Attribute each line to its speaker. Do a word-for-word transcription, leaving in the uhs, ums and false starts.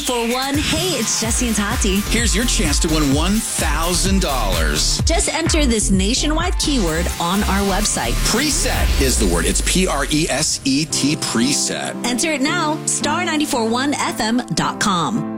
Speaker 1: ninety-four point one. Hey, it's Jesse and Tati.
Speaker 2: Here's your chance to win one thousand dollars.
Speaker 1: Just enter this nationwide keyword on our website.
Speaker 2: Preset is the word. It's P R E S E T, preset.
Speaker 1: Enter it now, star nine four one F M dot com.